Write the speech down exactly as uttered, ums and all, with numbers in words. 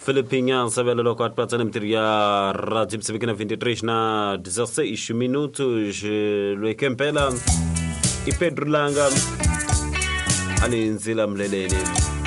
Filipinha sabela lo quatro para cento ya Rádio Moçambique na vinte e três na dezesseis minutos Luis Kempela e Pedro Langa alinzila mleleni